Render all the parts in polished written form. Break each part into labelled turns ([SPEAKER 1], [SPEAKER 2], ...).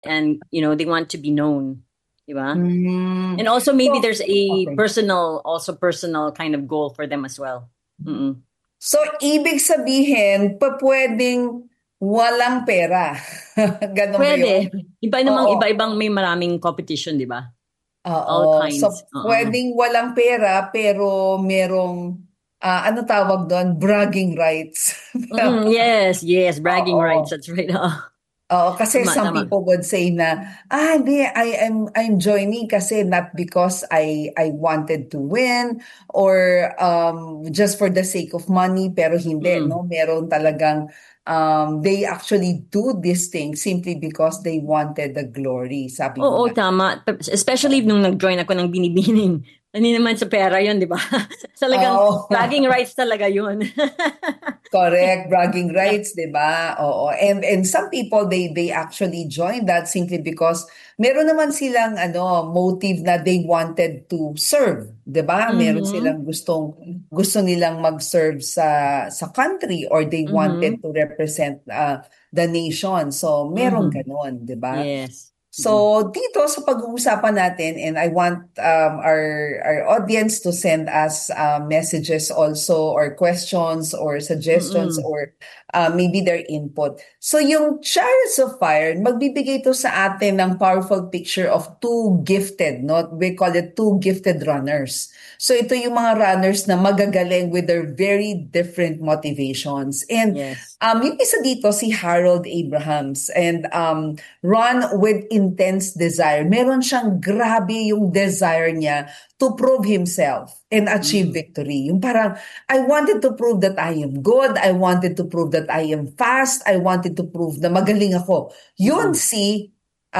[SPEAKER 1] and they want to be known, di ba?
[SPEAKER 2] Mm.
[SPEAKER 1] And also maybe
[SPEAKER 2] So,
[SPEAKER 1] there's a
[SPEAKER 2] okay.
[SPEAKER 1] personal kind of goal for them as well. Mm-mm.
[SPEAKER 2] So, ibig sabihin, pwedeng walang pera. Ganon ba yun?
[SPEAKER 1] Pwede.
[SPEAKER 2] Oo.
[SPEAKER 1] Iba-ibang may maraming competition, di ba? All
[SPEAKER 2] Oo.
[SPEAKER 1] kinds.
[SPEAKER 2] So,
[SPEAKER 1] Oo.
[SPEAKER 2] pwedeng walang pera pero merong, ano tawag doon? Bragging rights.
[SPEAKER 1] Mm-mm. Yes, yes, bragging rights.
[SPEAKER 2] Oo.
[SPEAKER 1] That's right.
[SPEAKER 2] Oo, kasi
[SPEAKER 1] Tama,
[SPEAKER 2] some
[SPEAKER 1] tama.
[SPEAKER 2] people would say na, hindi, I'm joining kasi not because I wanted to win or just for the sake of money, pero hindi,
[SPEAKER 1] Mm.
[SPEAKER 2] no? Meron talagang, they actually do this thing simply because they wanted the glory, sabi mo
[SPEAKER 1] Oo,
[SPEAKER 2] nga.
[SPEAKER 1] tama. Especially nung nag-join ako ng binibining. Hindi naman sa pera yun, di ba? Talagang
[SPEAKER 2] Oo.
[SPEAKER 1] bragging rights talaga yun.
[SPEAKER 2] Correct, bragging
[SPEAKER 1] Yeah.
[SPEAKER 2] rights, 'di ba? Oo. And some people they actually join that simply because meron naman silang motive na they wanted to serve, 'di ba? Meron
[SPEAKER 1] Mm-hmm.
[SPEAKER 2] silang gusto nilang mag-serve sa country or they wanted
[SPEAKER 1] Mm-hmm.
[SPEAKER 2] to represent the nation. So, meron
[SPEAKER 1] Mm-hmm.
[SPEAKER 2] ganon, 'di ba?
[SPEAKER 1] Yes. Mm-mm.
[SPEAKER 2] So dito sa pag-uusapan natin, and I want our audience to send us messages also or questions or suggestions
[SPEAKER 1] Mm-mm.
[SPEAKER 2] or maybe their input. So yung Chariots of Fire, magbibigay to sa atin ng powerful picture of two gifted, no? We call it two gifted runners. So ito yung mga runners na magagaling with their very different motivations. And
[SPEAKER 1] Yes.
[SPEAKER 2] yung isa dito si Harold Abrahams, and run with intense desire. Meron siyang grabe yung desire niya to prove himself and achieve
[SPEAKER 1] Mm-hmm.
[SPEAKER 2] victory. Yung parang, I wanted to prove that I am good. I wanted to prove that I am fast. I wanted to prove na magaling ako. Yun
[SPEAKER 1] Mm-mm.
[SPEAKER 2] si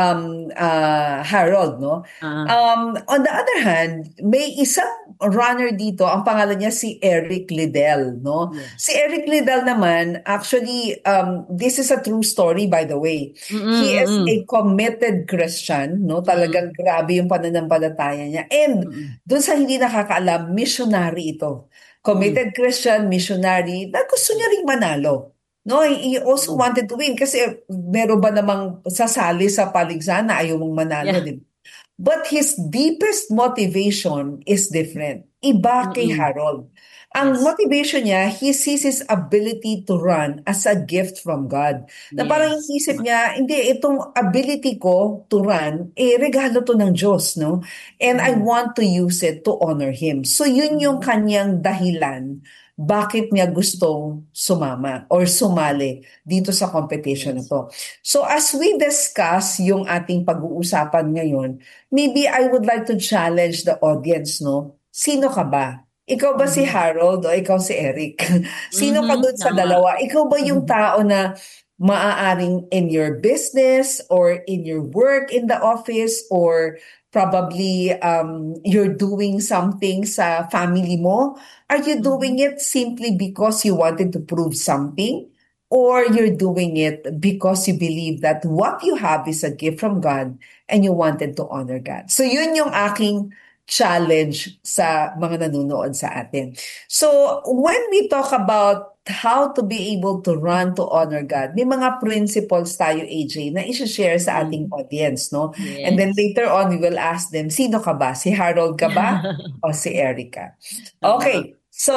[SPEAKER 2] Harold, no?
[SPEAKER 1] Ah,
[SPEAKER 2] On the other hand, may isang runner dito, ang pangalan niya si Eric Liddell, no? Si
[SPEAKER 1] yes.
[SPEAKER 2] Eric Liddell naman, actually, this is a true story, by the way. He is a
[SPEAKER 1] Mm-mm.
[SPEAKER 2] committed Christian, no?
[SPEAKER 1] Mm-mm.
[SPEAKER 2] Talagang grabe yung pananampalataya niya. And
[SPEAKER 1] Mm-mm.
[SPEAKER 2] doon sa hindi nakakaalam, missionary ito.
[SPEAKER 1] Mm-mm.
[SPEAKER 2] Committed Christian, missionary, na gusto niya ring manalo. No, he also
[SPEAKER 1] Mm-mm.
[SPEAKER 2] wanted to win kasi meron ba namang sasali sa paligsahan na ayaw mong manalo,
[SPEAKER 1] Yeah.
[SPEAKER 2] di ba? But his deepest motivation is different. Iba kay
[SPEAKER 1] Mm-mm.
[SPEAKER 2] Harold. Ang
[SPEAKER 1] Yes.
[SPEAKER 2] motivation niya, he sees his ability to run as a gift from God. Na parang
[SPEAKER 1] Yes.
[SPEAKER 2] inisip niya, hindi, itong ability ko to run, regalo to ng Diyos, no? And I
[SPEAKER 1] Mm-hmm.
[SPEAKER 2] want to use it to honor Him. So yun yung
[SPEAKER 1] Mm-hmm.
[SPEAKER 2] kanyang dahilan bakit niya gustong sumama or sumali dito sa competition na
[SPEAKER 1] Yes.
[SPEAKER 2] to. So as we discuss yung ating pag-uusapan ngayon, maybe I would like to challenge the audience, no? Sino ka ba? Ikaw ba si
[SPEAKER 1] Mm-hmm.
[SPEAKER 2] Harold o ikaw si Eric? Sino ka
[SPEAKER 1] Mm-hmm.
[SPEAKER 2] dun sa
[SPEAKER 1] Tama.
[SPEAKER 2] dalawa? Ikaw ba yung tao na maaaring in your business or in your work in the office or probably you're doing something sa family mo? Are you
[SPEAKER 1] Mm-hmm.
[SPEAKER 2] doing it simply because you wanted to prove something? Or you're doing it because you believe that what you have is a gift from God and you wanted to honor God. So yun yung aking challenge sa mga nanonood sa atin. So when we talk about how to be able to run to honor God, may mga principles tayo, AJ, na i-share sa
[SPEAKER 1] Mm-hmm.
[SPEAKER 2] ating audience, no? And then
[SPEAKER 1] Yes.
[SPEAKER 2] later on, we will ask them, sino ka ba? Si Harold ka ba? O si Erica?
[SPEAKER 1] Tama.
[SPEAKER 2] Okay. So,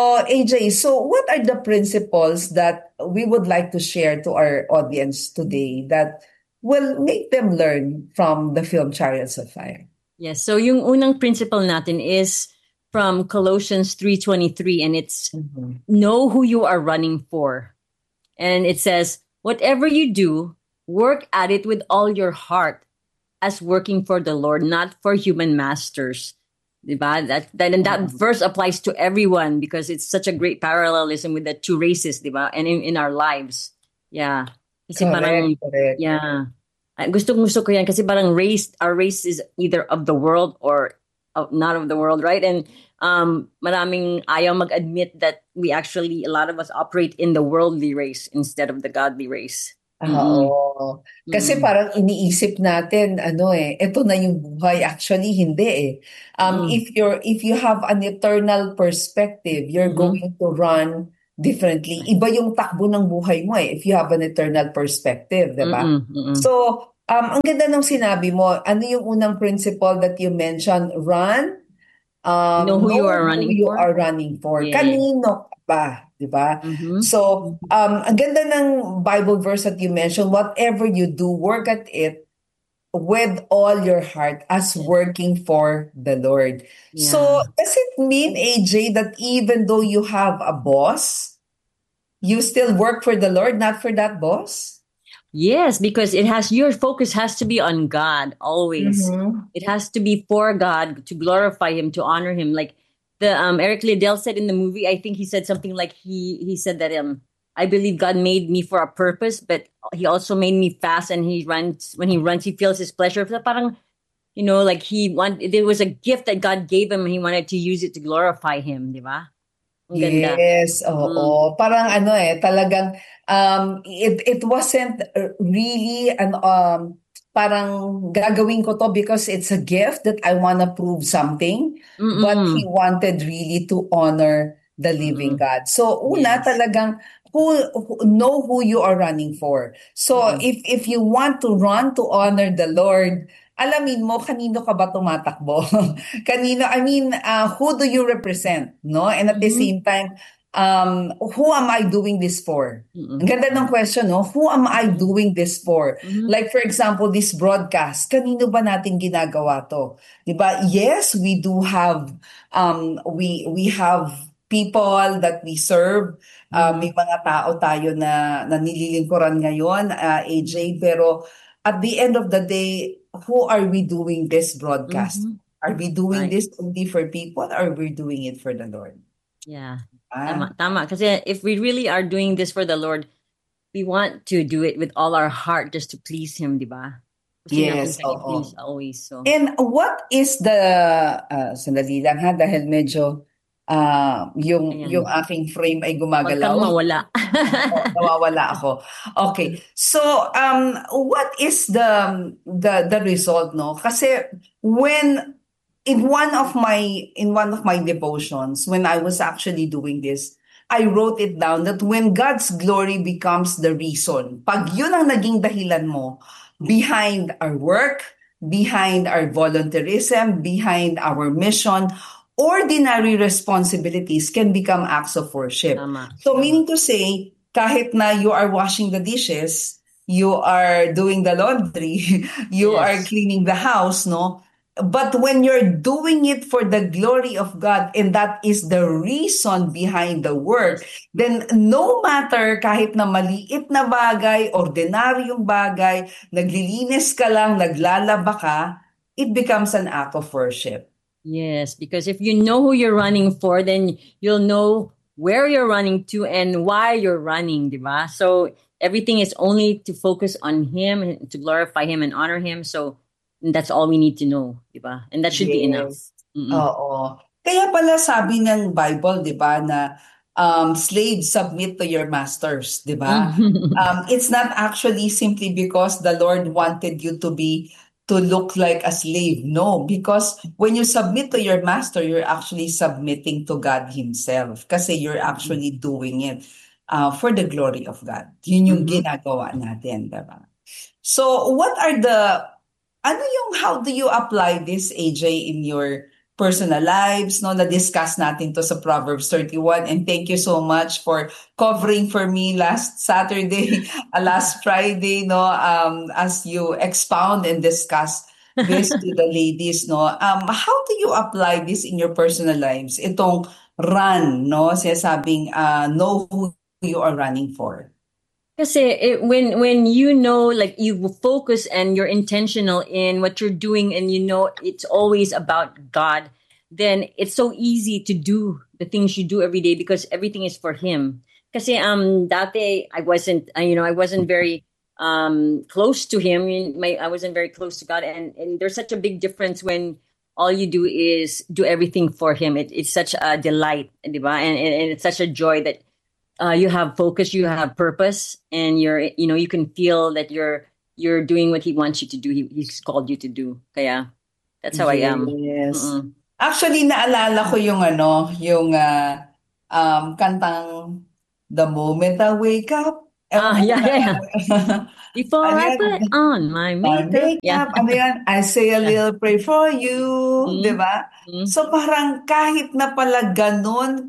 [SPEAKER 2] AJ, so what are the principles that we would like to share to our audience today that will make them learn from the film Chariots of Fire?
[SPEAKER 1] Yes. So yung unang principle natin is from Colossians 3:23, and it's
[SPEAKER 2] Mhm.
[SPEAKER 1] know who you are running for. And it says, whatever you do, work at it with all your heart as working for the Lord, not for human masters. Diba? And that
[SPEAKER 2] Oo.
[SPEAKER 1] verse applies to everyone because it's such a great parallelism with the two races, diba? And in our lives. Yeah. Kasi
[SPEAKER 2] Correct,
[SPEAKER 1] parang,
[SPEAKER 2] correct.
[SPEAKER 1] yeah. Gusto ko yan kasi parang our race is either of the world or not of the world, right? And maraming ayaw mag-admit that a lot of us operate in the worldly race instead of the godly race. Mm-mm.
[SPEAKER 2] Oo. Kasi
[SPEAKER 1] Mm-mm.
[SPEAKER 2] parang iniisip natin, ito na yung buhay. Actually, hindi eh.
[SPEAKER 1] Mm-mm.
[SPEAKER 2] If you have an eternal perspective, you're
[SPEAKER 1] Mm-hmm.
[SPEAKER 2] going to run differently. Iba yung takbo ng buhay mo eh, if you have an eternal perspective, di ba?
[SPEAKER 1] Mm-mm. Mm-mm.
[SPEAKER 2] So, Ang ganda ng sinabi mo. Ano yung unang principle that you mentioned? Run.
[SPEAKER 1] Know who you
[SPEAKER 2] Know
[SPEAKER 1] are
[SPEAKER 2] who
[SPEAKER 1] running
[SPEAKER 2] you
[SPEAKER 1] for?
[SPEAKER 2] are running for.
[SPEAKER 1] Yeah.
[SPEAKER 2] Kanino ka ba? Di ba?
[SPEAKER 1] Mm-hmm.
[SPEAKER 2] So, ang ganda ng Bible verse that you mentioned, whatever you do, work at it with all your heart as
[SPEAKER 1] Yeah.
[SPEAKER 2] working for the Lord. So,
[SPEAKER 1] Yeah.
[SPEAKER 2] does it mean, AJ, that even though you have a boss, you still work for the Lord, not for that boss?
[SPEAKER 1] Yes, because it has your focus has to be on God always.
[SPEAKER 2] Mm-hmm.
[SPEAKER 1] It has to be for God to glorify Him, to honor Him. Like the Eric Liddell said in the movie, I think he said something like he said that I believe God made me for a purpose, but He also made me fast. And he runs when he runs, he feels His pleasure. So parang like there was a gift that God gave him, and he wanted to use it to glorify Him, di ba? Ang ganda.
[SPEAKER 2] Yes,
[SPEAKER 1] Mm.
[SPEAKER 2] oo. Parang ano talagang it wasn't really an parang gagawin ko to because it's a gift that I wanna prove something, but he
[SPEAKER 1] Mm-mm.
[SPEAKER 2] wanted really to honor the living
[SPEAKER 1] Mm-mm.
[SPEAKER 2] God. So una
[SPEAKER 1] Yes.
[SPEAKER 2] talagang know who you are running for. So
[SPEAKER 1] Mm-mm.
[SPEAKER 2] if you want to run to honor the Lord, alamin mo kanino ka ba tumatakbo. Kanino, I mean, who do you represent, no? And at the
[SPEAKER 1] Mm-hmm.
[SPEAKER 2] same time, who am I doing this for? Ang
[SPEAKER 1] Mm-mm.
[SPEAKER 2] ganda ng question, no? Who am I
[SPEAKER 1] Mm-mm.
[SPEAKER 2] doing this for?
[SPEAKER 1] Mm-hmm.
[SPEAKER 2] Like, for example, this broadcast, kanino ba natin ginagawa to? Diba? Yes, we do have, we have people that we serve.
[SPEAKER 1] Mm-hmm.
[SPEAKER 2] May mga tao tayo na nililingkuran ngayon, AJ, pero at the end of the day, who are we doing this broadcast?
[SPEAKER 1] Mm-hmm.
[SPEAKER 2] Are we doing
[SPEAKER 1] Right.
[SPEAKER 2] this only for people or we're doing it for the Lord?
[SPEAKER 1] Yeah.
[SPEAKER 2] Ah,
[SPEAKER 1] Tama, tama. Kasi if we really are doing this for the Lord, we want to do it with all our heart just to please Him, di ba? Gusto natin
[SPEAKER 2] yes,
[SPEAKER 1] siya i-please
[SPEAKER 2] oo.
[SPEAKER 1] always. So,
[SPEAKER 2] And what is the, sandali lang ha, dahil medyo yung
[SPEAKER 1] ayan.
[SPEAKER 2] aking frame ay
[SPEAKER 1] Huwag kang
[SPEAKER 2] gumagalaw.
[SPEAKER 1] mawala.
[SPEAKER 2] Nawawala ako. Okay. So, what is the result, no? Kasi when in one of my devotions, when I was actually doing this, I wrote it down that when God's glory becomes the reason, pag yun ang naging dahilan mo behind our work, behind our volunteerism, behind our mission, ordinary responsibilities can become acts of worship.
[SPEAKER 1] Tama,
[SPEAKER 2] So
[SPEAKER 1] tama.
[SPEAKER 2] meaning to say, kahit na you are washing the dishes, you are doing the laundry, you are
[SPEAKER 1] Yes.
[SPEAKER 2] cleaning the house, no? But when you're doing it for the glory of God and that is the reason behind the work,
[SPEAKER 1] Yes.
[SPEAKER 2] then no matter kahit na maliit na bagay, ordinaryong bagay, naglilinis ka lang, naglalaba ka, it becomes an act of worship.
[SPEAKER 1] Yes, because if you know who you're running for, then you'll know where you're running to and why you're running, di ba? So everything is only to focus on Him, and to glorify Him and honor Him. So that's all we need to know, di ba? And that should be enough.
[SPEAKER 2] Yes.
[SPEAKER 1] Mm-mm.
[SPEAKER 2] Oo. Kaya pala sabi ng Bible, 'di ba, na slaves submit to your masters, 'di ba? It's not actually simply because the Lord wanted you to look like a slave. No, because when you submit to your master, you're actually submitting to God Himself kasi you're actually doing it for the glory of God. Yun yung
[SPEAKER 1] Mm-hmm.
[SPEAKER 2] ginagawa natin, 'di ba? So, how do you apply this, AJ, in your personal lives? No, na-discuss natin to sa Proverbs 31. And thank you so much for covering for me last Saturday, last Friday, no, as you expound and discuss this to the ladies, no. How do you apply this in your personal lives? Itong run, no, sinasabing know who you are running for.
[SPEAKER 1] Kasi when you know, like you focus and you're intentional in what you're doing, and you know it's always about God, then it's so easy to do the things you do every day because everything is for Him. Kasi dati I wasn't very close to Him. I wasn't very close to God, and there's such a big difference when all you do is do everything for Him. It's such a delight, di ba? And it's such a joy that you have focus, you have purpose, and you can feel that you're doing what He wants you to do. He's called you to do. Kaya that's how I am.
[SPEAKER 2] Yes.
[SPEAKER 1] Mm-mm.
[SPEAKER 2] Actually, naalala ko yung kantang The Moment I Wake Up Ewan ko
[SPEAKER 1] Yeah,
[SPEAKER 2] kung
[SPEAKER 1] yeah, yeah. Before
[SPEAKER 2] ano
[SPEAKER 1] I
[SPEAKER 2] yan?
[SPEAKER 1] put on my makeup. Yeah.
[SPEAKER 2] Makeup, ano yan? I say a
[SPEAKER 1] Yeah.
[SPEAKER 2] little pray for you, di
[SPEAKER 1] Mm,
[SPEAKER 2] ba?
[SPEAKER 1] mm,
[SPEAKER 2] So parang kahit na pala ganun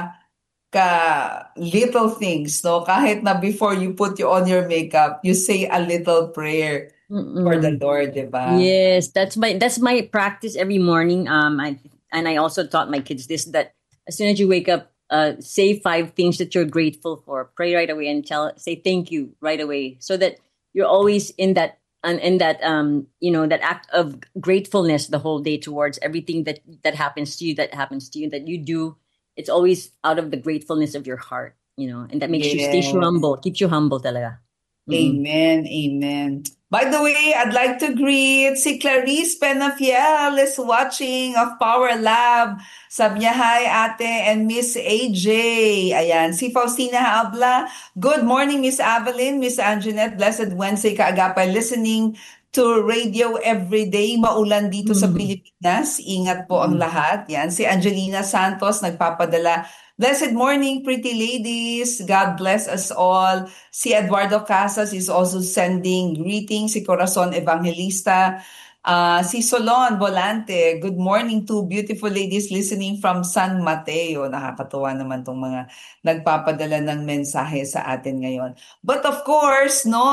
[SPEAKER 2] ka little things, no? Kahit na before you put you on your makeup, you say a little prayer for the
[SPEAKER 1] mm.
[SPEAKER 2] Lord, di ba?
[SPEAKER 1] Yes, that's my practice every morning. I also taught my kids this, that as soon as you wake up, say five things that you're grateful for. Pray right away and say thank you right away, so that you're always in that that act of gratefulness the whole day towards everything that happens to you, that you do. It's always out of the gratefulness of your heart, and that makes you stay
[SPEAKER 2] Yes.
[SPEAKER 1] humble, keeps you humble, talaga. Mm-mm.
[SPEAKER 2] Amen, amen. By the way, I'd like to greet si Clarice Penafiel is watching of Power Lab. Sabi niya, hi ate and Miss AJ. Ayan, si Faustina Habla. Good morning, Miss Evelyn, Miss Anjanette. Blessed Wednesday kaagapay listening to radio every day. Maulan dito sa
[SPEAKER 1] Mm-mm.
[SPEAKER 2] Pilipinas. Ingat po ang
[SPEAKER 1] Mm-mm.
[SPEAKER 2] lahat. Yan, si Angelina Santos nagpapadala. Blessed morning, pretty ladies. God bless us all. Si Eduardo Casas is also sending greetings. Si Corazon Evangelista. Si Solon Volante, good morning to beautiful ladies listening from San Mateo. Nakakatuwa naman tong mga nagpapadala ng mensahe sa atin ngayon. But of course, no,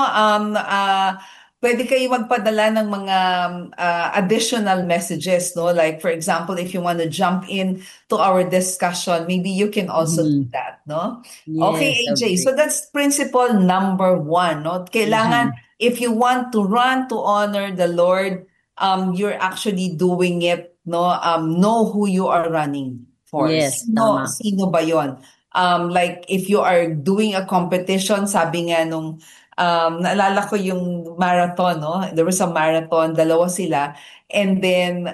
[SPEAKER 2] pwede kayo magpadala ng mga additional messages, no? Like for example, if you want to jump in to our discussion, maybe you can also do
[SPEAKER 1] Mhm.
[SPEAKER 2] that, no? Okay,
[SPEAKER 1] Yes, that would be
[SPEAKER 2] AJ. So
[SPEAKER 1] great.
[SPEAKER 2] that's principle number one, no? Kailangan,
[SPEAKER 1] Mhm.
[SPEAKER 2] if you want to run to honor the Lord, you're actually doing it, no? Know who you are running for.
[SPEAKER 1] Yes, tama.
[SPEAKER 2] Sino ba yon? Like if you are doing a competition, sabi nga nung naalala ko yung marathon, no? There was a marathon, dalawa sila. And then,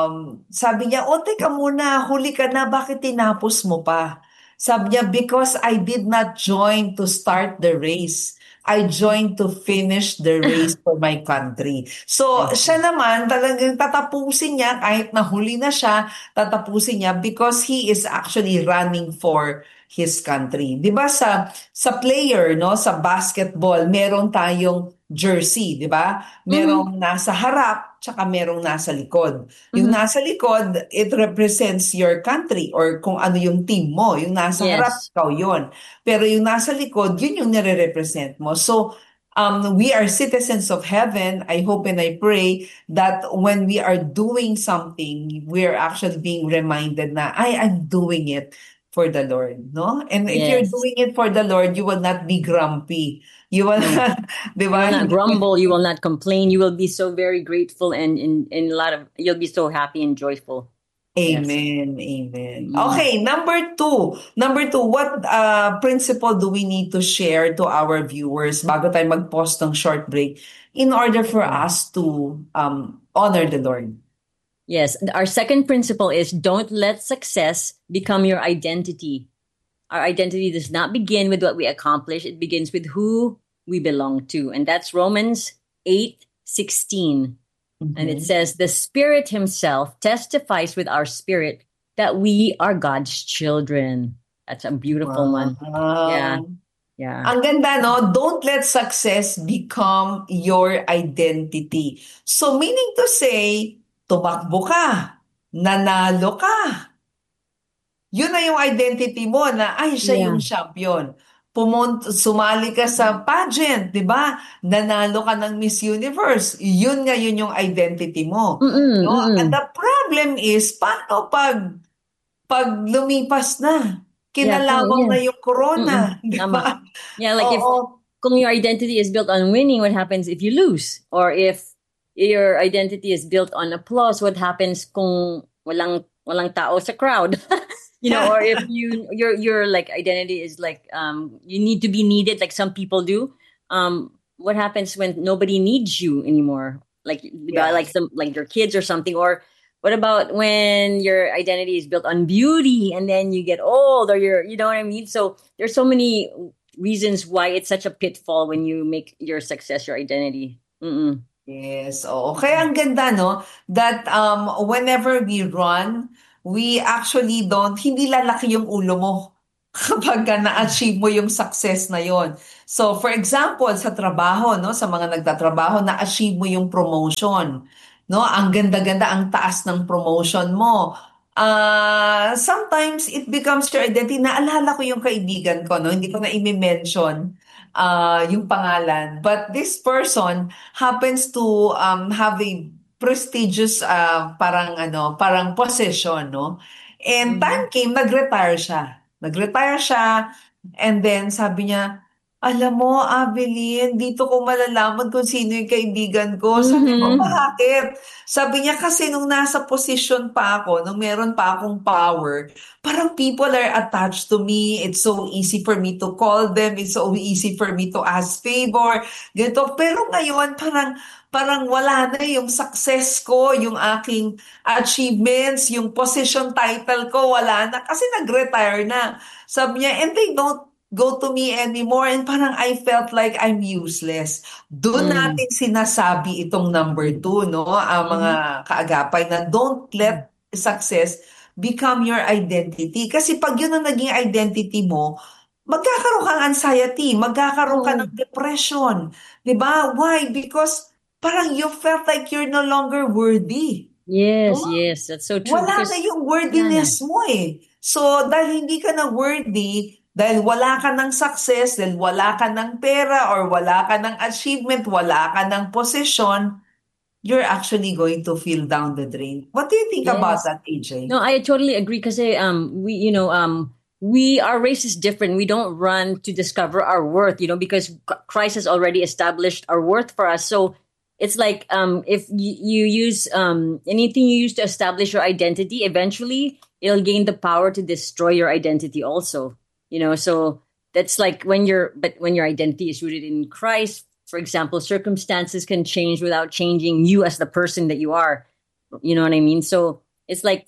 [SPEAKER 2] sabi niya, o teka muna, huli ka na, bakit tinapos mo pa? Sabi niya, because I did not join to start the race. I joined to finish the race for my country. So,
[SPEAKER 1] I
[SPEAKER 2] siya
[SPEAKER 1] see.
[SPEAKER 2] naman talagang tatapusin niya, kahit nahuli na siya, tatapusin niya because he is actually running for his country. 'Di ba sa player, no, sa basketball, meron tayong jersey, 'di ba?
[SPEAKER 1] Mhm.
[SPEAKER 2] Merong nasa harap, tsaka merong nasa likod. Yung
[SPEAKER 1] Mhm.
[SPEAKER 2] nasa likod, it represents your country or kung ano yung team mo. Yung nasa harap,
[SPEAKER 1] Yes.
[SPEAKER 2] ikaw yun. Pero yung nasa likod, yun yung nire-represent mo. So, we are citizens of heaven. I hope and I pray that when we are doing something, we are actually being reminded na, I'm doing it for the Lord, no? And if you're
[SPEAKER 1] Yes.
[SPEAKER 2] doing it for the Lord, you will not be grumpy. You will
[SPEAKER 1] No.
[SPEAKER 2] not, di
[SPEAKER 1] You will
[SPEAKER 2] ba?
[SPEAKER 1] not grumble, you will not complain. You will be so very grateful, and in a lot of you'll be so happy and joyful. Yes.
[SPEAKER 2] Amen, amen.
[SPEAKER 1] Mm.
[SPEAKER 2] Okay, number two. Number two, what principle do we need to share to our viewers bago tayo mag-pause ng short break in order for us to honor the Lord?
[SPEAKER 1] Yes. Our second principle is don't let success become your identity. Our identity does not begin with what we accomplish, it begins with who we belong to. And that's Romans 8:16. And it
[SPEAKER 2] Mhm.
[SPEAKER 1] says, the Spirit Himself testifies with our spirit that we are God's children. That's a beautiful one. Yeah.
[SPEAKER 2] Wow.
[SPEAKER 1] Yeah.
[SPEAKER 2] Ang ganda, no? Don't let success become your identity. So meaning to say, tumakbo ka, nanalo ka, yun na yung identity mo na, ay, siya
[SPEAKER 1] Yeah.
[SPEAKER 2] yung champion. Sumali ka sa pageant, di ba? Nanalo ka ng Miss Universe. Yun yung identity mo.
[SPEAKER 1] Mm-mm,
[SPEAKER 2] No? And
[SPEAKER 1] mm-mm.
[SPEAKER 2] the problem is, paano pag lumipas na?
[SPEAKER 1] Yeah,
[SPEAKER 2] Kinalawang
[SPEAKER 1] yeah.
[SPEAKER 2] na yung corona,
[SPEAKER 1] Mm-mm.
[SPEAKER 2] di
[SPEAKER 1] Tama.
[SPEAKER 2] ba?
[SPEAKER 1] Yeah, like if
[SPEAKER 2] Oo.
[SPEAKER 1] kung your identity is built on winning, what happens if you lose? Or if your identity is built on applause, what happens kung walang tao sa crowd? Or if your like identity is like you need to be needed like some people do. What happens when nobody needs you anymore? Like diba,
[SPEAKER 2] Yeah.
[SPEAKER 1] like some like your kids or something. Or what about when your identity is built on beauty and then you get old, or you know what I mean? So there's so many reasons why it's such a pitfall when you make your success your identity. Mm-mm.
[SPEAKER 2] Yes, oo. Kaya ang ganda, no? That whenever we run, we actually hindi lalaki yung ulo mo. kapag ka na-achieve mo yung success na yon. So, for example, sa trabaho, no, sa mga nagtatrabaho, na-achieve mo yung promotion. No, ang ganda-ganda, ang taas ng promotion mo. Sometimes it becomes your identity. Naalala ko yung kaibigan ko, no, hindi ko na i-mention yung pangalan. But this person happens to have a prestigious parang position, no? And
[SPEAKER 1] Mm-hmm.
[SPEAKER 2] time came, nag-retire siya, and then sabi niya, alam mo, Abilene, dito ko malalaman kung sino yung kaibigan ko. Sabi ko,
[SPEAKER 1] Mm-hmm.
[SPEAKER 2] bakit? Sabi niya, kasi nung nasa position pa ako, nung meron pa akong power, parang people are attached to me. It's so easy for me to call them. It's so easy for me to ask favor. Ganito. Pero ngayon, parang wala na yung success ko, yung aking achievements, yung position title ko, wala na. Kasi nag-retire na. Sabi niya, and they don't go to me anymore. And parang I felt like I'm useless. Doon
[SPEAKER 1] Mm-hmm.
[SPEAKER 2] natin sinasabi itong number 2, no? Ang mga
[SPEAKER 1] Mm-hmm.
[SPEAKER 2] kaagapay na don't let success become your identity. Kasi pag yun ang naging identity mo, magkakaroon kang anxiety, magkakaroon ka ng
[SPEAKER 1] Oo.
[SPEAKER 2] depression. 'Di ba? Why? Because parang you felt like you're no longer worthy.
[SPEAKER 1] Yes,
[SPEAKER 2] No?
[SPEAKER 1] yes, that's so true
[SPEAKER 2] Wala na
[SPEAKER 1] because
[SPEAKER 2] yung
[SPEAKER 1] wala na.
[SPEAKER 2] worthiness mo eh. So, dahil hindi ka na worthy, dahil wala ka ng success, dahil wala ka ng pera, or wala ka ng achievement, wala ka ng position, you're actually going to feel down the drain. What do you think about
[SPEAKER 1] Yes.
[SPEAKER 2] that, AJ?
[SPEAKER 1] No, I totally agree because we we our race is different. We don't run to discover our worth, because Christ has already established our worth for us. So it's like if you use anything you use to establish your identity, eventually it'll gain the power to destroy your identity also. So that's like when your identity is rooted in Christ, for example, circumstances can change without changing you as the person that you are. You know what I mean? So it's like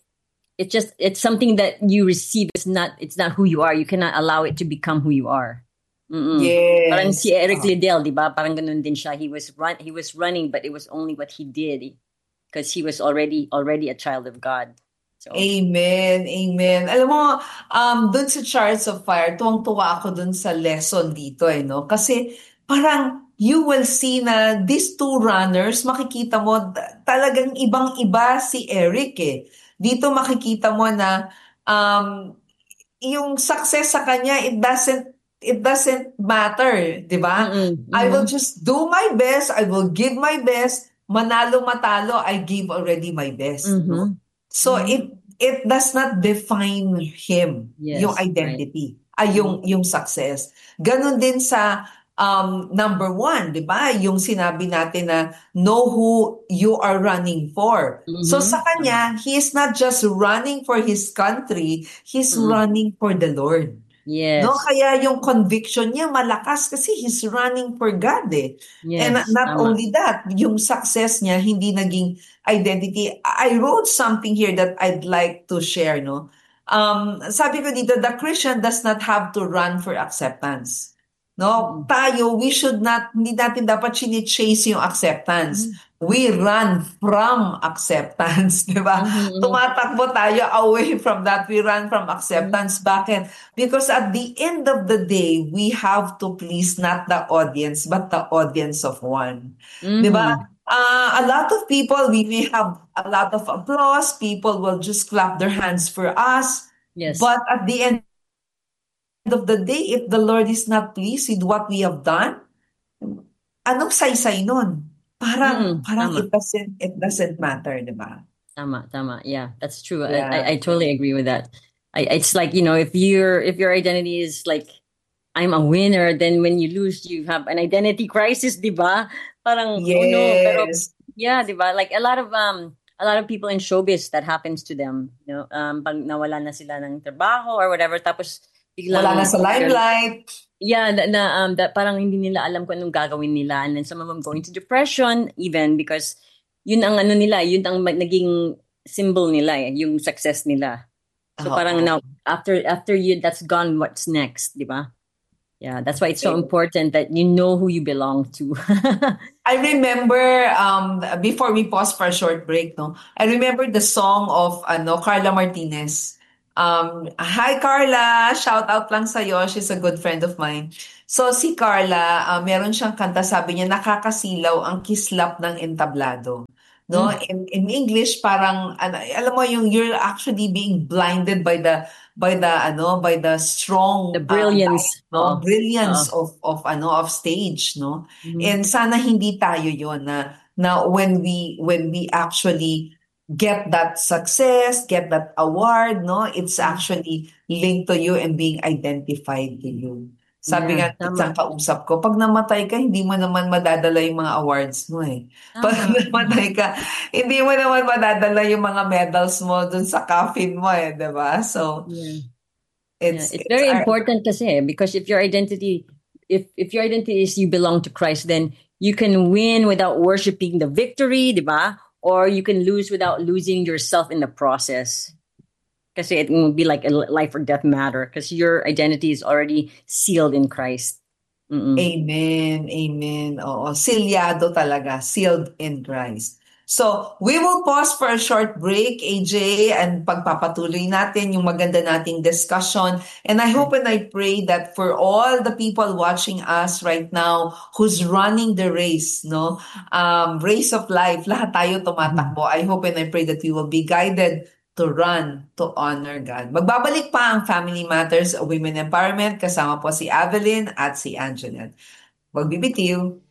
[SPEAKER 1] it's something that you receive. It's not who you are. You cannot allow it to become who you are. Mm-mm. Parang si
[SPEAKER 2] Yes.
[SPEAKER 1] Eric Liddell, di ba? Parang ganun din siya. He was running, but it was only what he did because he was already a child of God. So,
[SPEAKER 2] Amen, amen. Alam mo, dun sa Chariots of Fire, tuwang-tuwa ako dun sa lesson dito no? Kasi parang you will see na these two runners, makikita mo talagang ibang-iba si Eric eh. Dito makikita mo na um, yung success sa kanya, it doesn't matter, 'di ba?
[SPEAKER 1] mm-mm,
[SPEAKER 2] I will
[SPEAKER 1] mm-hmm,
[SPEAKER 2] just do my best, I will give my best, manalo matalo, I give already my best, no?
[SPEAKER 1] mm-hmm,
[SPEAKER 2] So
[SPEAKER 1] mm-hmm.
[SPEAKER 2] it does not define him, yung
[SPEAKER 1] Yes, right.
[SPEAKER 2] identity, ay
[SPEAKER 1] Mm-hmm,
[SPEAKER 2] yung success. Ganon din sa number 1, 'di ba? Yung sinabi natin na know who you are running for. So sa
[SPEAKER 1] mm-hmm.
[SPEAKER 2] kanya, he is not just running for his country, he's
[SPEAKER 1] Mm-mm.
[SPEAKER 2] running for the Lord. No,
[SPEAKER 1] Yes,
[SPEAKER 2] kaya yung conviction niya malakas kasi he's running for God eh. And
[SPEAKER 1] yes,
[SPEAKER 2] not
[SPEAKER 1] tama.
[SPEAKER 2] only that, yung success niya hindi naging identity. I wrote something here that I'd like to share, no. Sabi ko dito, the Christian does not have to run for acceptance. No,
[SPEAKER 1] Mm-mm.
[SPEAKER 2] tayo, hindi natin dapat chase yung acceptance.
[SPEAKER 1] Mm-hmm,
[SPEAKER 2] We run from acceptance, di ba?
[SPEAKER 1] mm-hmm,
[SPEAKER 2] Tumatakbo tayo away from that. We run from
[SPEAKER 1] mm-hmm,
[SPEAKER 2] acceptance. Bakit? Because at the end of the day, we have to please not the audience, but the audience of one. Di ba?
[SPEAKER 1] mm-hmm.
[SPEAKER 2] A lot of people, we may have a lot of applause. People will just clap their hands for us.
[SPEAKER 1] Yes.
[SPEAKER 2] But at the end of the day, if the Lord is not pleased with what we have done, anong saysay nun? Parang,
[SPEAKER 1] Mm-mm.
[SPEAKER 2] parang
[SPEAKER 1] Tama.
[SPEAKER 2] it doesn't matter, di ba?
[SPEAKER 1] Tama, tama. Yeah, that's true. I, I,
[SPEAKER 2] Yeah.
[SPEAKER 1] I totally agree with that. It's like, if your identity is like, I'm a winner, then when you lose, you have an identity crisis, di ba? Parang, oh no, pero,
[SPEAKER 2] Yes.
[SPEAKER 1] yeah, di ba? Like a lot of people in showbiz that happens to them, pag nawala na sila ng trabaho or whatever, tapos
[SPEAKER 2] Wala na
[SPEAKER 1] biglang,
[SPEAKER 2] sa limelight.
[SPEAKER 1] yeah, that parang hindi nila alam kung anong gagawin nila, and then some of them going to depression even because yun ang ano nila, yun ang naging symbol nila, yung success nila. So parang
[SPEAKER 2] Oo.
[SPEAKER 1] now after you that's gone, what's next, di ba? Yeah, that's why it's so important that you know who you belong to.
[SPEAKER 2] I remember before we pause for a short break, no. I remember the song of Carla Martinez. Hi Carla, shout out lang sa'yo. She's a good friend of mine. So si Carla, meron siyang kanta, sabi niya, nakakasilaw ang kislap ng entablado. No,
[SPEAKER 1] Mm,
[SPEAKER 2] in English parang alam mo yung you're actually being blinded by the strong
[SPEAKER 1] the
[SPEAKER 2] light,
[SPEAKER 1] brilliance.
[SPEAKER 2] no,
[SPEAKER 1] Oo.
[SPEAKER 2] brilliance of stage, no.
[SPEAKER 1] Mhm.
[SPEAKER 2] And sana hindi tayo yon na when we actually get that success, get that award, no? It's
[SPEAKER 1] Mm.
[SPEAKER 2] actually linked to you and being identified to you. Sabi
[SPEAKER 1] Yeah,
[SPEAKER 2] nga ng isang
[SPEAKER 1] tama.
[SPEAKER 2] kausap ko, pag namatay ka, hindi mo naman madadala yung mga awards mo eh. Pag
[SPEAKER 1] Tama.
[SPEAKER 2] namatay ka, hindi mo naman madadala yung mga medals mo dun sa coffin mo eh, di ba? So,
[SPEAKER 1] Yeah. Yeah,
[SPEAKER 2] it's
[SPEAKER 1] it's
[SPEAKER 2] it's
[SPEAKER 1] very
[SPEAKER 2] our
[SPEAKER 1] important kasi because if your identity is you belong to Christ, then you can win without worshiping the victory, di ba? Or you can lose without losing yourself in the process. Kasi it will be like a life or death matter because your identity is already sealed in Christ. Mm-mm.
[SPEAKER 2] Amen. Amen. Oo, sealyado talaga, sealed in Christ. So, we will pause for a short break, AJ, and pagpapatuloy natin yung maganda nating discussion. And I hope and I pray that for all the people watching us right now who's running the race, no? Race of life, lahat tayo tumatakbo. I hope and I pray that we will be guided to run to honor God. Magbabalik pa ang Family Matters Women Empowerment kasama po si Evelyn at si Anjanette. Magbibitiw.